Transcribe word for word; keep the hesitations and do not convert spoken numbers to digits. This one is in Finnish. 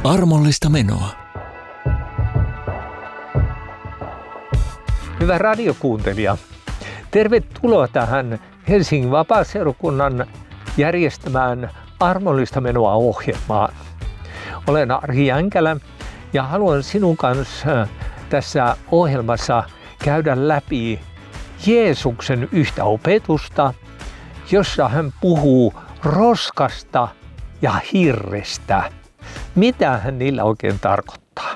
Armollista menoa. Hyvä radiokuuntelija, tervetuloa tähän Helsingin vapaaseurakunnan järjestämään Armollista menoa -ohjelmaan. Olen Arhi Jänkälä ja haluan sinun kanssa tässä ohjelmassa käydä läpi Jeesuksen yhtä opetusta, jossa hän puhuu roskasta ja hirrestä. Mitä hän niillä oikein tarkoittaa?